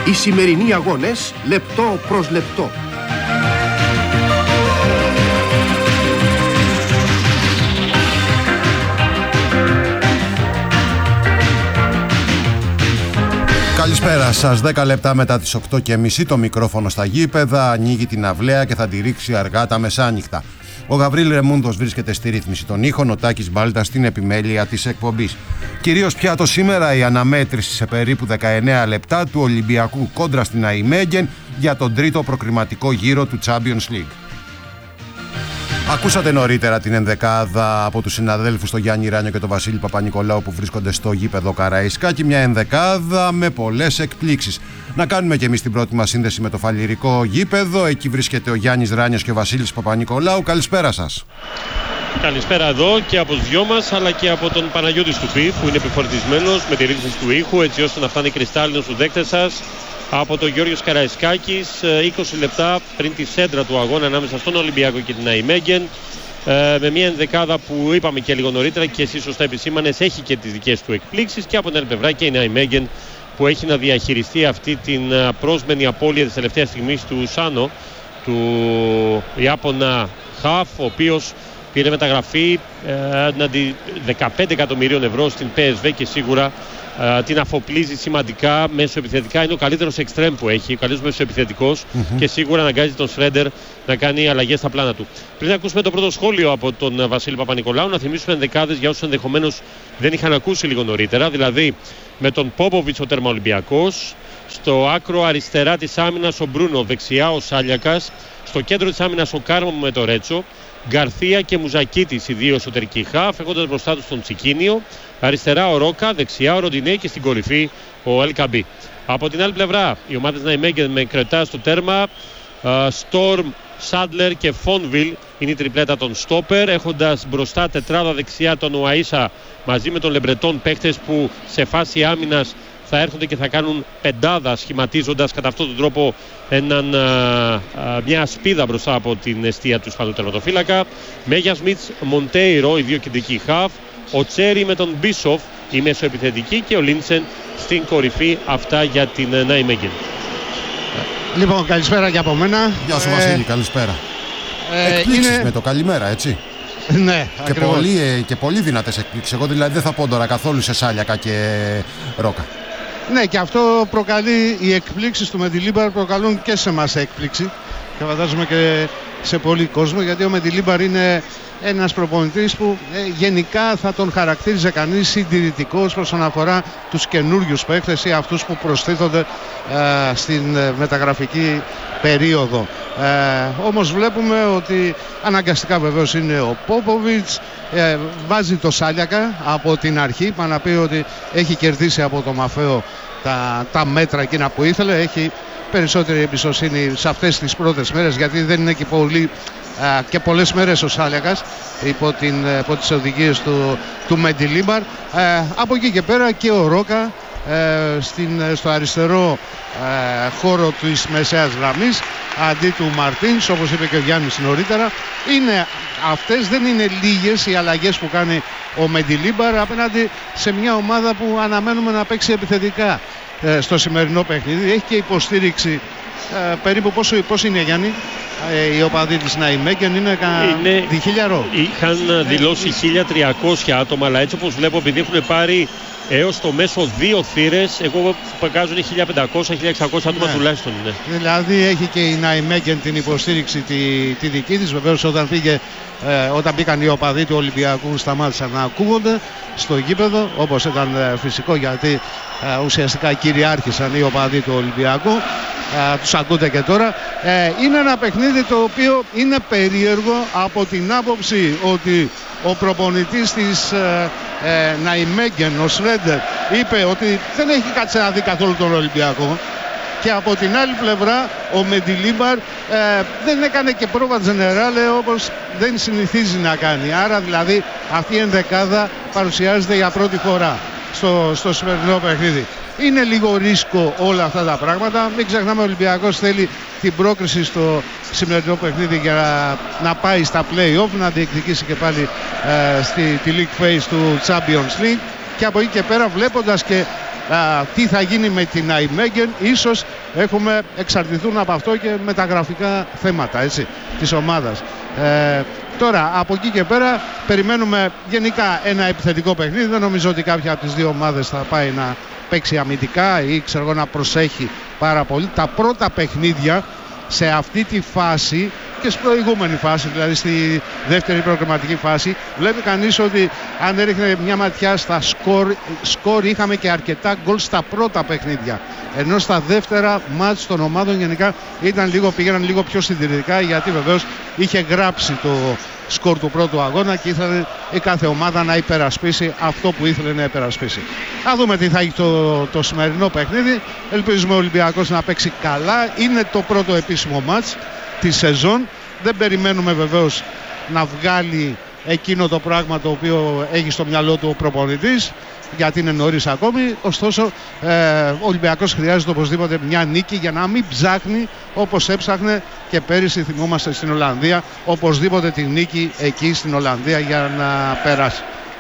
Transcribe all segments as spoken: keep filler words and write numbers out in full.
Οι σημερινοί αγώνες λεπτό προς λεπτό. Καλησπέρα σας. δέκα λεπτά μετά τις οκτώ και μισή το μικρόφωνο στα γήπεδα ανοίγει την αυλαία και θα τη ρίξει αργά τα μεσάνυχτα. Ο Γαβρίλ Ρεμούντος βρίσκεται στη ρύθμιση των ήχων, ο Τάκης Μπάλτας στην επιμέλεια της εκπομπής. Κυρίως πια το σήμερα η αναμέτρηση σε περίπου δεκαεννέα λεπτά του Ολυμπιακού κόντρα στην Αϊμέγεν για τον τρίτο προκριματικό γύρο του Champions League. Ακούσατε νωρίτερα την ενδεκάδα από τους συναδέλφους τον Γιάννη Ράνιο και τον Βασίλη Παπα-Νικολάου που βρίσκονται στο γήπεδο Καραϊσκάκη. Μια ενδεκάδα με πολλές εκπλήξεις. Να κάνουμε και εμείς την πρώτη μας σύνδεση με το Φαλιρικό γήπεδο. Εκεί βρίσκεται ο Γιάννης Ράνιος και ο Βασίλης Παπα-Νικολάου. Καλησπέρα σας. Καλησπέρα εδώ και από τους δυο μας, αλλά και από τον Παναγιώτη Στουπή που είναι επιφορτισμένος με τη ρύθμιση του ήχου έτσι ώστε να φτάνει κρυστάλλινο στους δέκτες σας. Από τον Γιώργος Καραϊσκάκης, είκοσι λεπτά πριν τη σέντρα του αγώνα ανάμεσα στον Ολυμπιακό και την Αϊμέγεν, με μια ενδεκάδα που είπαμε και λίγο νωρίτερα και εσείς σωστά επισήμανες έχει και τις δικές του εκπλήξεις, και από την άλλη πλευρά και η Αϊμέγεν που έχει να διαχειριστεί αυτή την πρόσμενη απώλεια της τελευταίας στιγμής του Σάνο, του Ιάπωνα Χαφ, ο οποίος πήρε μεταγραφή ε, δεκαπέντε εκατομμυρίων ευρώ στην πι ες βι και σίγουρα ε, την αφοπλίζει σημαντικά μεσοεπιθετικά. Είναι ο καλύτερος εξτρέμ που έχει, ο καλύτερος μεσοεπιθετικός mm-hmm. και σίγουρα αναγκάζει τον Σρέντερ να κάνει αλλαγές στα πλάνα του. Πριν ακούσουμε το πρώτο σχόλιο από τον Βασίλη Παπα-Νικολάου, να θυμίσουμε ενδεκάδες για όσους ενδεχομένως δεν είχαν ακούσει λίγο νωρίτερα. Δηλαδή με τον Πόποβιτς ο Τερματολυμπιακός, στο άκρο αριστερά της άμυνας ο Μπρούνο, δεξιά ο Σάλιακας, στο κέντρο της άμυνας ο Κάρμο με το Ρέτσο, Γκαρθία και Μουζακίτης, οι δύο εσωτερικοί χαφ, έχοντας μπροστά τους τον Τσικίνιο, αριστερά ο Ρόκα, δεξιά ο Ροντινέ και στην κορυφή ο Ελκαμπή. Από την άλλη πλευρά, οι ομάδες Ναϊμέγεν με Κρετά στο τέρμα, Στόρμ, Σάντλερ και Φόνβιλ είναι η τριπλέτα των στόπερ, έχοντας μπροστά τετράδα δεξιά τον Ουαΐσα μαζί με τον Λεμπρετόν, παίχτες που σε φάση άμυνας θα έρχονται και θα κάνουν πεντάδα, σχηματίζοντας κατά αυτόν τον τρόπο έναν, α, α, μια ασπίδα μπροστά από την εστία του Ισπανού τερματοφύλακα. Μέγια Σμιτς, Μοντέιρο, οι δύο κεντρικοί χαφ, ο Τσέρι με τον Μπίσοφ, η μεσοεπιθετική, και ο Λίντσεν στην κορυφή. Αυτά για την Ναϊμέγεν. Λοιπόν, καλησπέρα και από μένα. Γεια σου Βασίλη, ε, καλησπέρα. Ε, Εκπλήξεις είναι... με το καλημέρα, έτσι. Ναι, και πολύ, και πολύ δυνατές εκπλήξεις. Εγώ δηλαδή δεν θα πω τώρα καθόλου σε Σάλιακα και Ρόκα. Ναι, και αυτό προκαλεί, οι εκπλήξεις του Μεντιλίμπαρ προκαλούν και σε εμάς έκπληξη και φαντάζομαι και σε πολύ κόσμο, γιατί ο Μεντιλίμπαρ είναι ένας προπονητής που ε, γενικά θα τον χαρακτήριζε κανείς συντηρητικός όσον αφορά τους καινούριους παίκτες ή αυτούς που προστίθονται ε, στην ε, μεταγραφική περίοδο. Ε, όμως βλέπουμε ότι αναγκαστικά βεβαίως είναι ο Πόποβιτς, ε, βάζει το Σάλιακα από την αρχή, πάνω να πει ότι έχει κερδίσει από το Μαφαίο τα, τα μέτρα εκείνα που ήθελε, έχει περισσότερη εμπιστοσύνη σε αυτές τις πρώτες μέρες, γιατί δεν είναι και, πολύ, α, και πολλές μέρες ο Σάλιακας υπό, την, υπό τις οδηγίες του, του Μεντιλίμπαρ. Ε, από εκεί και πέρα και ο Ρόκα ε, στην, στο αριστερό ε, χώρο της μεσαίας γραμμής αντί του Μαρτίνς, όπως είπε και ο Γιάννης νωρίτερα. Είναι, αυτές δεν είναι λίγες οι αλλαγές που κάνει ο Μεντιλίμπαρ απέναντι σε μια ομάδα που αναμένουμε να παίξει επιθετικά ε, στο σημερινό παιχνίδι. Έχει και υποστήριξη ε, περίπου πόσο, πόσο είναι, Γιάννη, ε, οι οπαδοί της Ναϊμέγεν είναι, είναι διχίλιαρο. Είχαν δηλώσει χίλια τριακόσια άτομα, αλλά έτσι όπως βλέπω, επειδή έχουν πάρει έως το μέσο δύο θύρες, εγώ παγκάζουν χίλια πεντακόσια με χίλια εξακόσια άτομα, ναι, τουλάχιστον. Ναι. Δηλαδή έχει και η Ναϊμέγεν την υποστήριξη τη, τη δική της. Βεβαίως όταν, πήγε, ε, όταν μπήκαν οι οπαδοί του Ολυμπιακού σταμάτησαν να ακούγονται στο γήπεδο, όπως ήταν ε, φυσικό, γιατί ε, ουσιαστικά κυριάρχησαν οι οπαδοί του Ολυμπιακού. Ε, τους ακούτε και τώρα. Ε, είναι ένα παιχνίδι το οποίο είναι περίεργο από την άποψη ότι ο προπονητής της ε, ε, Ναϊμέγεν, ο Σρέντερ, είπε ότι δεν έχει κάτσει να δει καθόλου τον Ολυμπιακό, και από την άλλη πλευρά ο Μεντιλίμπαρ ε, δεν έκανε και πρόβα τζενεράλε όπως δεν συνηθίζει να κάνει. Άρα δηλαδή αυτή η ενδεκάδα παρουσιάζεται για πρώτη φορά στο, στο σημερινό παιχνίδι. Είναι λίγο ρίσκο όλα αυτά τα πράγματα. Μην ξεχνάμε, ο Ολυμπιακός θέλει την πρόκριση στο σημερινό παιχνίδι για να, να πάει στα play-off, να διεκδικήσει και πάλι ε, στη, τη League Phase του Champions League. Και από εκεί και πέρα, βλέποντας και α, τι θα γίνει με την Nijmegen, ίσως έχουμε εξαρτηθούν από αυτό και με τα γραφικά θέματα, έτσι, της ομάδας. Ε, τώρα από εκεί και πέρα περιμένουμε γενικά ένα επιθετικό παιχνίδι. Δεν νομίζω ότι κάποια από τις δύο ομάδες θα πάει να παίξει αμυντικά ή ξέρω εγώ να προσέχει πάρα πολύ. Τα πρώτα παιχνίδια σε αυτή τη φάση και στην προηγούμενη φάση, δηλαδή στη δεύτερη προκριματική φάση, βλέπει κανείς ότι αν έριχνε μια ματιά στα σκορ, σκορ είχαμε και αρκετά γκολ στα πρώτα παιχνίδια. Ενώ στα δεύτερα μάτς των ομάδων γενικά ήταν λίγο, πήγαιναν λίγο πιο συντηρητικά, γιατί βεβαίως είχε γράψει το σκορ του πρώτου αγώνα και ήθελε η κάθε ομάδα να υπερασπίσει αυτό που ήθελε να υπερασπίσει. Θα δούμε τι θα έχει το, το σημερινό παιχνίδι. Ελπίζουμε ο Ολυμπιακός να παίξει καλά. Είναι το πρώτο επίσημο μάτς τη σεζόν. Δεν περιμένουμε βεβαίως να βγάλει εκείνο το πράγμα το οποίο έχει στο μυαλό του ο προπονητής, γιατί είναι νωρίς ακόμη. Ωστόσο ε, ο Ολυμπιακός χρειάζεται οπωσδήποτε μια νίκη για να μην ψάχνει όπως έψαχνε και πέρυσι, θυμόμαστε, στην Ολλανδία, οπωσδήποτε τη νίκη εκεί στην Ολλανδία για να περάσει.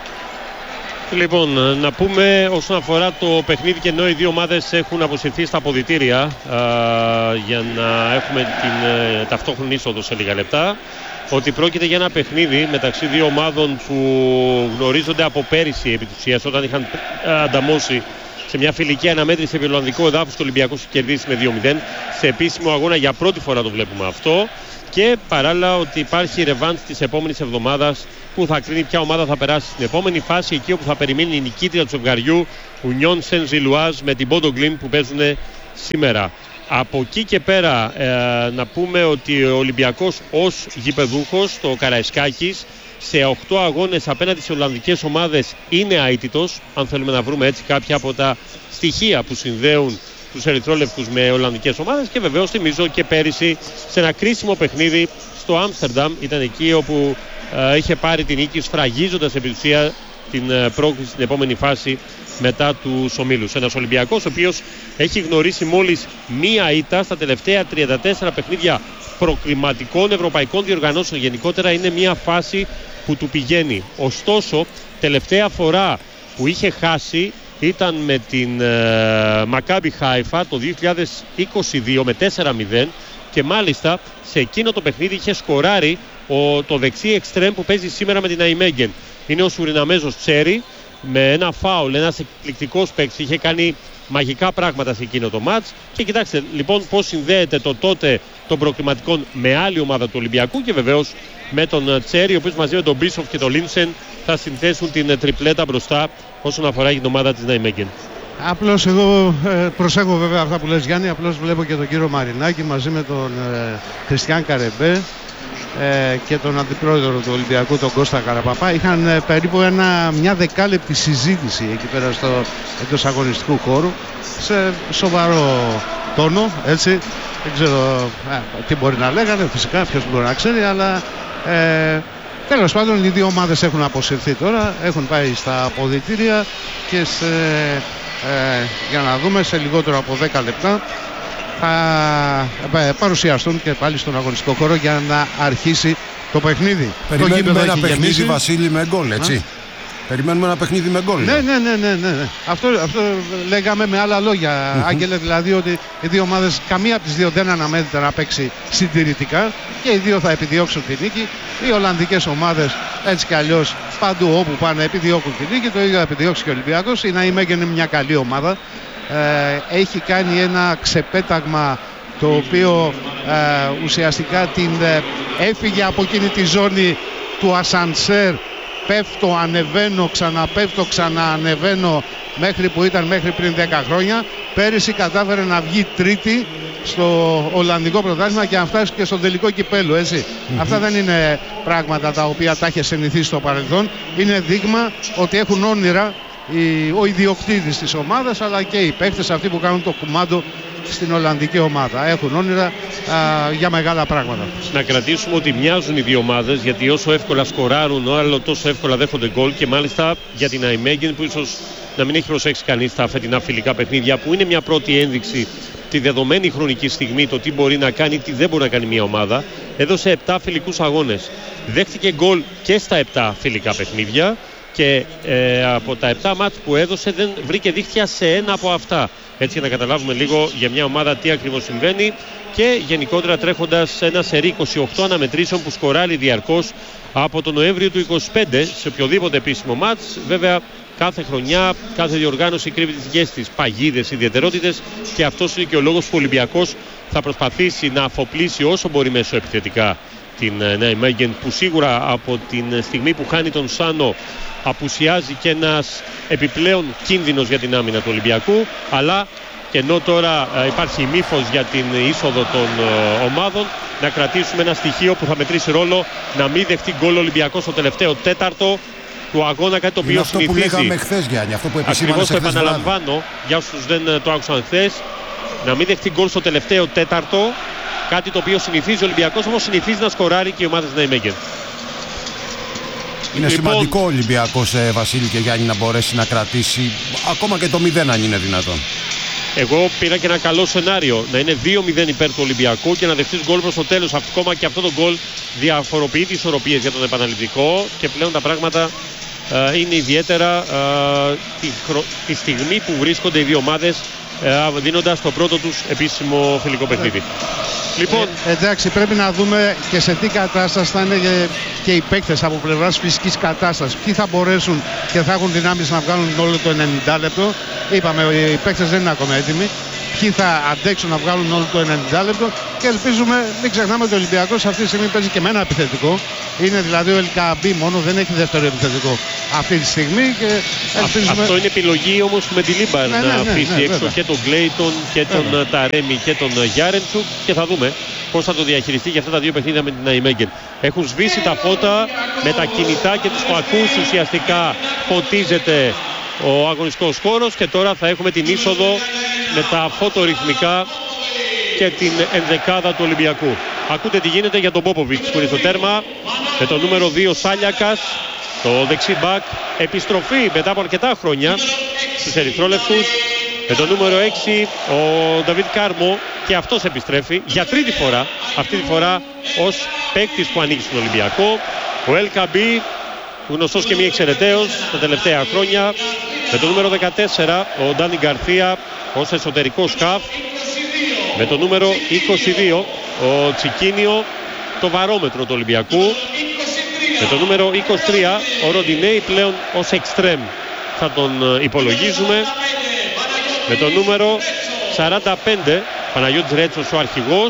Λοιπόν, να πούμε όσον αφορά το παιχνίδι, και ενώ οι δύο ομάδες έχουν αποσυρθεί στα αποδυτήρια α, για να έχουμε την ε, ταυτόχρονη είσοδο σε λίγα λεπτά, ότι πρόκειται για ένα παιχνίδι μεταξύ δύο ομάδων που γνωρίζονται από πέρυσι επί της ουσίας, όταν είχαν ανταμώσει σε μια φιλική αναμέτρηση επί Ολλανδικού εδάφους. Το Ολυμπιακός έχει κερδίσει με δύο μηδέν. Σε επίσημο αγώνα για πρώτη φορά το βλέπουμε αυτό. Και παράλληλα ότι υπάρχει ρεβάνς της επόμενης εβδομάδας που θα κρίνει ποια ομάδα θα περάσει στην επόμενη φάση, εκεί όπου θα περιμένει η νικήτρια του ζευγαριού Union Saint-Gilloise με την Bodo Glimt που παίζουν σήμερα. Από εκεί και πέρα ε, να πούμε ότι ο Ολυμπιακός ως γηπεδούχος, το Καραϊσκάκης, σε οκτώ αγώνες απέναντι σε ολλανδικές ομάδες είναι αίτητος, αν θέλουμε να βρούμε έτσι κάποια από τα στοιχεία που συνδέουν τους ερυθρόλευκους με ολλανδικές ομάδες. Και βεβαίως θυμίζω και πέρυσι σε ένα κρίσιμο παιχνίδι στο Άμστερνταμ, ήταν εκεί όπου ε, είχε πάρει την νίκη σφραγίζοντας επί ουσία την ε, πρόκληση στην επόμενη φάση μετά τους ομίλους. Ένας Ολυμπιακός ο οποίος έχει γνωρίσει μόλις μία ήττα στα τελευταία τριάντα τέσσερα παιχνίδια προκληματικών ευρωπαϊκών διοργανώσεων. Γενικότερα είναι μια φάση που του πηγαίνει. Ωστόσο, τελευταία φορά που είχε χάσει ήταν με την ε, Μακάμπι Χάιφα το δύο χιλιάδες είκοσι δύο με τέσσερα μηδέν, και μάλιστα σε εκείνο το παιχνίδι είχε σκοράρει ο, το δεξί εξτρέμ που παίζει σήμερα με την Nijmegen. Είναι ο Σουριναμέζος Τσέρι, με ένα φάουλ, ένας εκπληκτικός παίκτης, είχε κάνει μαγικά πράγματα σε εκείνο το μάτς. Και κοιτάξτε λοιπόν πώς συνδέεται το τότε των προκληματικών με άλλη ομάδα του Ολυμπιακού, και βεβαίως με τον Τσέρι, ο οποίος μαζί με τον Μπίσοφ και τον Λίνσεν θα συνθέσουν την τριπλέτα μπροστά όσον αφορά την ομάδα της Nijmegen. Απλώς εγώ ε, προσέχω βέβαια αυτά που λες, Γιάννη. Απλώς βλέπω και τον κύριο Μαρινάκη μαζί με τον ε, Χριστιαν Καρεμπέ ε, και τον αντιπρόεδρο του Ολυμπιακού, τον Κώστα Καραπαπά. Είχαν ε, περίπου ένα, μια δεκάλεπτη συζήτηση εκεί πέρα στο εντός αγωνιστικού χώρου, σε σοβαρό τόνο, έτσι. Δεν ξέρω ε, τι μπορεί να λέγανε, φυσικά ποιος μπορεί να ξέρει, αλλά ε, τέλος πάντων οι δύο ομάδες έχουν αποσυρθεί τώρα, έχουν πάει στα αποδυτήρια και σε, ε, για να δούμε, σε λιγότερο από δέκα λεπτά θα ε, παρουσιαστούν και πάλι στον αγωνιστικό χώρο για να αρχίσει το παιχνίδι. Περιμένουμε ένα παιχνίδι γεμίσει. Βασίλη, με γκολ, έτσι. Α? Περιμένουμε ένα παιχνίδι με γκολ. Ναι, ναι, ναι, ναι, ναι. Αυτό, αυτό λέγαμε με άλλα λόγια, mm-hmm. Άγγελε, δηλαδή ότι οι δύο ομάδες, καμία από τις δύο δεν αναμένεται να παίξει συντηρητικά και οι δύο θα επιδιώξουν τη νίκη. Οι Ολλανδικές ομάδες έτσι κι αλλιώς παντού όπου πάνε επιδιώκουν τη νίκη, το ίδιο θα επιδιώξει και ο Ολυμπιακός. Η Nijmegen είναι μια καλή ομάδα. Ε, έχει κάνει ένα ξεπέταγμα το οποίο ε, ουσιαστικά την ε, έφυγε από εκείνη τη ζώνη του ασανσέρ. Πέφτω, ανεβαίνω, ξαναπέφτω, ξαναανεβαίνω, μέχρι που ήταν μέχρι πριν δέκα χρόνια. Πέρυσι κατάφερε να βγει τρίτη στο Ολλανδικό πρωτάθλημα και να φτάσει και στο τελικό κυπέλλου, έτσι. Mm-hmm. Αυτά δεν είναι πράγματα τα οποία τα είχε συνηθίσει στο παρελθόν. Είναι δείγμα ότι έχουν όνειρα ο ιδιοκτήτης της ομάδας, αλλά και οι παίκτες αυτοί που κάνουν το κουμάντο στην Ολλανδική ομάδα. Έχουν όνειρα α, για μεγάλα πράγματα. Να κρατήσουμε ότι μοιάζουν οι δύο ομάδες, γιατί όσο εύκολα σκοράρουν, άλλο τόσο εύκολα δέχονται γκολ, και μάλιστα για την Nijmegen, που ίσως να μην έχει προσέξει κανείς τα φετινά φιλικά παιχνίδια, που είναι μια πρώτη ένδειξη τη δεδομένη χρονική στιγμή το τι μπορεί να κάνει, τι δεν μπορεί να κάνει μια ομάδα. Έδωσε επτά φιλικούς αγώνες. Δέχτηκε γκολ και στα επτά φιλικά παιχνίδια. και ε, από τα επτά μάτς που έδωσε δεν βρήκε δίχτυα σε ένα από αυτά. Έτσι, για να καταλάβουμε λίγο για μια ομάδα τι ακριβώς συμβαίνει, και γενικότερα τρέχοντας ένα σερί είκοσι οκτώ αναμετρήσεων που σκοράρει διαρκώς από τον Νοέμβριο του είκοσι πέντε σε οποιοδήποτε επίσημο μάτς. Βέβαια, κάθε χρονιά, κάθε διοργάνωση κρύβει τις δικές της παγίδες, ιδιαιτερότητες, και αυτός είναι και ο λόγος που ο Ολυμπιακός θα προσπαθήσει να αφοπλίσει όσο μπορεί μέσω επιθετικά την Νάιμεγεν, που σίγουρα από την στιγμή που χάνει τον Σάνο απουσιάζει και ένας επιπλέον κίνδυνος για την άμυνα του Ολυμπιακού, αλλά και ενώ τώρα ε, υπάρχει ημίφος για την είσοδο των ε, ομάδων, να κρατήσουμε ένα στοιχείο που θα μετρήσει ρόλο, να μην δεχτεί γκολ ο Ολυμπιακός στο τελευταίο τέταρτο του αγώνα, κάτι το οποίο είναι αυτό συνηθίζει. που λέγαμε χθες, Γιάννη, αυτό που επισήμανες ακριβώς το χθες επαναλαμβάνω βράδυ. Για όσους δεν ε, το άκουσαν χθες, να μην δεχτεί γκολ στο τελευταίο τέταρτο, κάτι το οποίο συνηθίζει ο Ολυμπιακός, όμως συνηθίζει να σκοράρει και οι ομάδες Νάιμεγεν. Είναι λοιπόν σημαντικό ο Ολυμπιακός, ε, Βασίλη και Γιάννη, να μπορέσει να κρατήσει ακόμα και το μηδέν αν είναι δυνατόν. Εγώ πήρα και ένα καλό σενάριο, να είναι δύο μηδέν υπέρ του Ολυμπιακού και να δεχτείς γκολ προς το τέλος. Ακόμα και αυτό το γκολ διαφοροποιεί τις ισορροπίες για τον επαναληπτικό, και πλέον τα πράγματα ε, είναι ιδιαίτερα ε, τη, χρο... τη στιγμή που βρίσκονται οι δύο ομάδες, ε, δίνοντας το πρώτο τους επίσημο φιλικό παιχνίδι. Λοιπόν, ε, εντάξει, πρέπει να δούμε και σε τι κατάσταση θα είναι και, και οι παίκτες από πλευράς φυσικής κατάστασης. Ποιοι θα μπορέσουν και θα έχουν δυνάμεις να βγάλουν όλο το ενενήντα λεπτό. Είπαμε, οι παίκτες δεν είναι ακόμα έτοιμοι. Ποιοι θα αντέξουν να βγάλουν όλο το ενενήντα λεπτό, και ελπίζουμε, μην ξεχνάμε ότι ο Ολυμπιακός αυτή τη στιγμή παίζει και με ένα επιθετικό. Είναι δηλαδή ο Ελκαμπή μόνο, δεν έχει δεύτερο επιθετικό αυτή τη στιγμή. Και ελπίζουμε... Αυτό είναι επιλογή όμως με τη Λίμπαρ, ναι, να ναι, ναι, αφήσει ναι, έξω βέβαια. και τον Κλέιτον και τον Βέβαια. Ταρέμι και τον Γιάρεντσουκ, και θα δούμε πώς θα το διαχειριστεί για αυτά τα δύο παιχνίδια με την Νάιμεγεν. Έχουν σβήσει τα φώτα με τα κινητά και τους φακούς, ουσιαστικά φωτίζεται ο αγωνιστικός χώρος, και τώρα θα έχουμε την είσοδο με τα φωτορυθμικά και την ενδεκάδα του Ολυμπιακού. Ακούτε τι γίνεται για τον Πόποβιτς που είναι στο τέρμα, με το νούμερο δύο Σάλιακας, το δεξί μπακ, επιστροφή μετά από αρκετά χρόνια στους ερυθρόλευκους, με το νούμερο έξι ο Νταβίτ Κάρμο, και αυτός επιστρέφει για τρίτη φορά, αυτή τη φορά ως παίκτης που ανήκει στον Ολυμπιακό. Ο Ελκαμπή, γνωστός και μη εξαιρεταίος τα τελευταία χρόνια, με το νούμερο δεκατέσσερα ο Ντάνι Γκαρθία ως εσωτερικό σκαφ, με το νούμερο είκοσι δύο ο Τσικίνιο, το βαρόμετρο του Ολυμπιακού, με το νούμερο είκοσι τρία ο Ροντινέι, πλέον ως εξτρέμ θα τον υπολογίζουμε, με το νούμερο σαράντα πέντε Παναγιώτης Ρέτσος ο αρχηγός,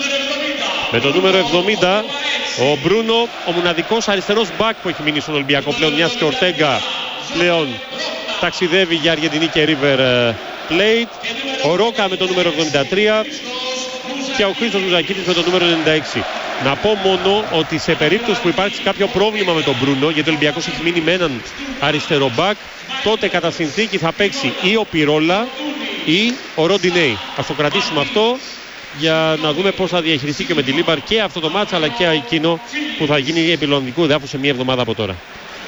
με το νούμερο εβδομήντα ο Μπρούνο, ο μοναδικός αριστερός μπακ που έχει μείνει στον Ολυμπιακό πλέον, μιας και ο Ορτέγκα πλέον ταξιδεύει για Αργεντινή και River Plate, ο Ρόκα με το νούμερο εβδομήντα τρία και ο Χρήστος Λουζακίτης με το νούμερο ενενήντα έξι. Να πω μόνο ότι σε περίπτωση που υπάρξει κάποιο πρόβλημα με τον Μπρούνο, γιατί ο Ολυμπιακός έχει μείνει με έναν αριστερό μπακ, τότε κατά συνθήκη θα παίξει ή ο Πιρόλα ή ο Ροντινέι. Ας το κρατήσουμε αυτό για να δούμε πώς θα διαχειριστεί και με τη Λίμπαρ και αυτό το μάτς, αλλά και εκείνο που θα γίνει επί Ολλανδικού εδάφους σε μία εβδομάδα από τώρα.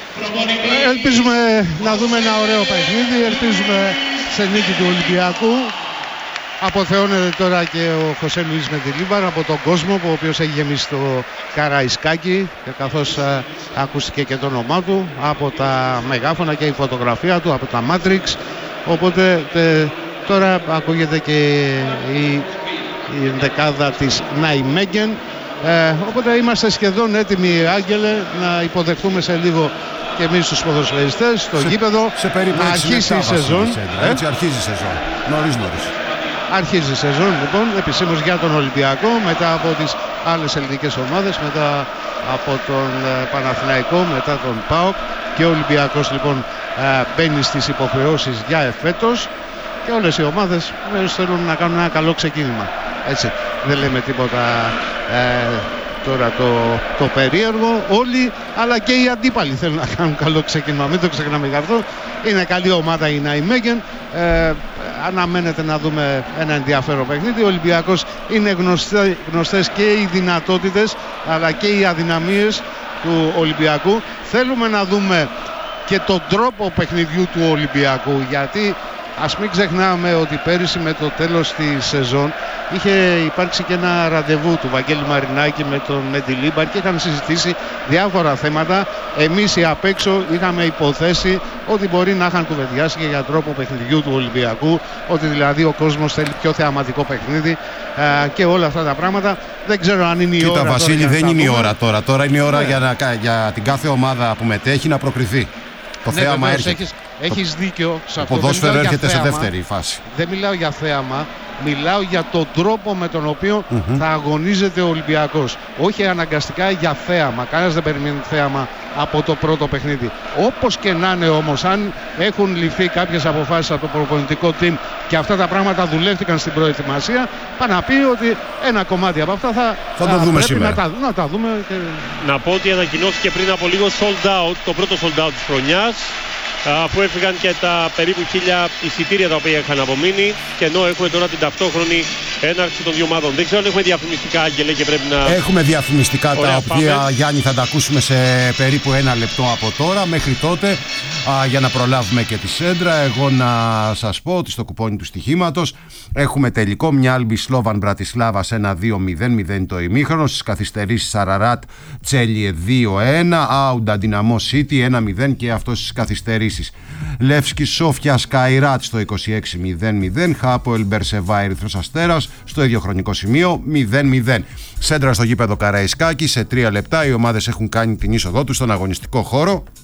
Ελπίζουμε να δούμε ένα ωραίο παιχνίδι, ελπίζουμε σε νίκη του Ολυμπιακού. Αποθεώνεται τώρα και ο Χωσέ Λουίς με τη Λίμπαρ από τον κόσμο, ο οποίος έχει γεμίσει το Καραϊσκάκι, και καθώς α, ακούστηκε και το όνομά του από τα μεγάφωνα και η φωτογραφία του από τα Matrix, οπότε τε, τώρα ακούγεται και η, η δεκάδα της Νάιμεγεν. Ε, οπότε είμαστε σχεδόν έτοιμοι, Άγγελε, να υποδεχτούμε σε λίγο και εμείς τους ποδοσφαιριστές στο σε, γήπεδο, σε να αρχίσει η σεζόν. Ε? Έτσι αρχίζει η σεζόν, νωρίς νωρίς. Αρχίζει η σεζόν λοιπόν επισήμως για τον Ολυμπιακό, μετά από τις άλλες ελληνικές ομάδες, μετά από τον ε, Παναθηναϊκό, μετά τον ΠΑΟΚ, και ο Ολυμπιακός λοιπόν ε, μπαίνει στις υποχρεώσεις για εφέτος, και όλες οι ομάδες ε, θέλουν να κάνουν ένα καλό ξεκίνημα. Έτσι, δεν λέμε τίποτα ε, τώρα το, το περίεργο, όλοι, αλλά και οι αντίπαλοι θέλουν να κάνουν καλό ξεκίνημα, μην το ξεχνάμε γι' αυτό. Είναι καλή ομάδα η Νάιμεγεν, ε, αναμένεται να δούμε ένα ενδιαφέρον παιχνίδι. Ο Ολυμπιακός είναι γνωστέ, γνωστές και οι δυνατότητες αλλά και οι αδυναμίες του Ολυμπιακού. Θέλουμε να δούμε και τον τρόπο παιχνιδιού του Ολυμπιακού, γιατί Ας μην ξεχνάμε ότι πέρυσι με το τέλος της σεζόν είχε υπάρξει και ένα ραντεβού του Βαγγέλη Μαρινάκη με τον Μεντιλίμπαρ και είχαν συζητήσει διάφορα θέματα. Εμείς οι απ' έξω είχαμε υποθέσει ότι μπορεί να είχαν κουβεντιάσει και για τρόπο παιχνιδιού του Ολυμπιακού, ότι δηλαδή ο κόσμος θέλει πιο θεαματικό παιχνίδι α, και όλα αυτά τα πράγματα. Δεν ξέρω αν είναι η Κοίτα, ώρα. Κοίτα Βασίλη, δεν είναι η πούμε. ώρα τώρα. Τώρα είναι η ώρα Ναι. για, να, για την κάθε ομάδα που μετέχει να προκριθεί. Το Ναι, θέαμα βεβαίως, έρχεται. έχεις, έχεις δίκιο σε Το αυτό. Δεν ποδόσφαιρο μιλάω για έρχεται σε θέαμα. δεύτερη φάση. Δεν μιλάω για θέαμα, μιλάω για τον τρόπο με τον οποίο mm-hmm. θα αγωνίζεται ο Ολυμπιακός. Όχι αναγκαστικά για θέαμα. Κανένας δεν περιμένει θέαμα από το πρώτο παιχνίδι. Όπως και να είναι όμως, αν έχουν ληφθεί κάποιες αποφάσεις από το προπονητικό team και αυτά τα πράγματα δουλεύτηκαν στην προετοιμασία, πάει να πει ότι ένα κομμάτι από αυτά θα, θα το δούμε σήμερα. Να τα, να τα δούμε. Και... Να πω ότι ανακοινώθηκε πριν από λίγο sold out, το πρώτο sold out της χρονιάς, αφού έφυγαν και τα περίπου χίλια εισιτήρια τα οποία είχαν απομείνει, και ενώ έχουμε τώρα την ταυτόχρονη έναρξη των δύο ομάδων. Δεν ξέρω αν έχουμε διαφημιστικά, Άγγελε, και πρέπει να... Έχουμε διαφημιστικά. Ωραία, τα οποία, πάμε. Γιάννη, θα τα ακούσουμε σε περίπου ένα λεπτό από τώρα. Μέχρι τότε, α, για να προλάβουμε και τη σέντρα, εγώ να σας πω ότι στο κουπόνι του στοιχήματος έχουμε τελικό Μιάλμπι Σλόβαν Μπρατισλάβας ένα δύο μηδέν μηδέν το ημίχρονο. Στις καθυστερήσεις Αραράτ Τσέλιε δύο ένα, Άουντα Ντιναμό Σίτι ένα μηδέν και αυτό στις καθυστερήσεις. Λεύσκι Σόφια Σκαϊράτ στο είκοσι έξι μηδέν μηδέν, Χάποελ Μπερσεβά Ερυθρός Αστέρας στο ίδιο χρονικό σημείο μηδέν μηδέν. Σέντρα στο γήπεδο Καραϊσκάκη, σε τρία λεπτά οι ομάδες έχουν κάνει την είσοδό τους στον αγωνιστικό χώρο.